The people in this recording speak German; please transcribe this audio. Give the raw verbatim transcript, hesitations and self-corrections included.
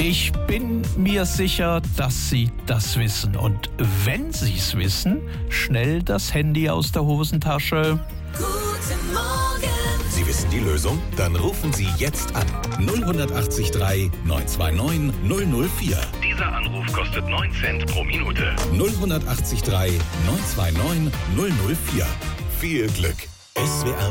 Ich bin mir sicher, dass Sie das wissen. Und wenn Sie es wissen, schnell das Handy aus der Hosentasche. Guten Morgen! Sie wissen die Lösung? Dann rufen Sie jetzt an. null acht drei neun zwei neun null null vier. Dieser Anruf kostet neun Cent pro Minute. null acht drei neun zwei neun null null vier. Viel Glück. S W R